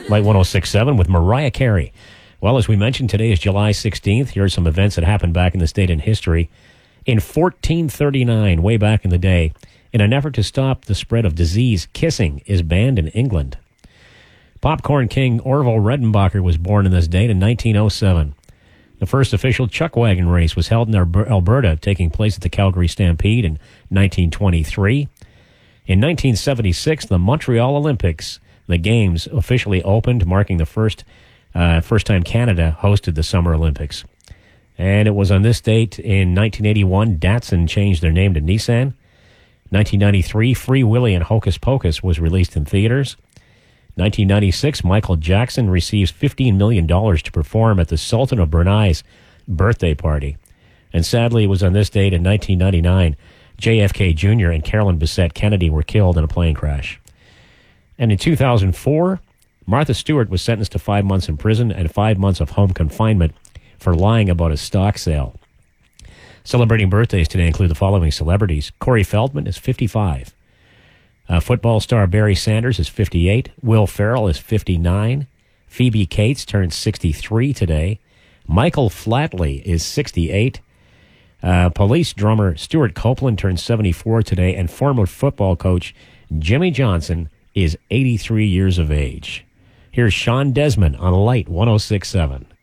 Light 106.7 with Mariah Carey. Well, as we mentioned, today is July 16th. Here are some events that happened back in the state in history. In 1439, way back in the day, in an effort to stop the spread of disease, kissing is banned in England. Popcorn king Orville Redenbacher was born in this date in 1907. The first official chuck wagon race was held in Alberta, taking place at the Calgary Stampede in 1923. In 1976, the Montreal Olympics, the Games, officially opened, marking the first time Canada hosted the Summer Olympics. And it was on this date in 1981, Datsun changed their name to Nissan. 1993, Free Willy and Hocus Pocus was released in theaters. 1996, Michael Jackson receives $15 million to perform at the Sultan of Brunei's birthday party. And sadly, it was on this date in 1999, JFK Jr. and Carolyn Bessette Kennedy were killed in a plane crash. And in 2004, Martha Stewart was sentenced to 5 months in prison and 5 months of home confinement for lying about a stock sale. Celebrating birthdays today include the following celebrities. Corey Feldman is 55. Football star Barry Sanders is 58. Will Ferrell is 59. Phoebe Cates turns 63 today. Michael Flatley is 68. Police drummer Stuart Copeland turns 74 today. And former football coach Jimmy Johnson is 83 years of age. Here's Sean Desmond on Light 106.7.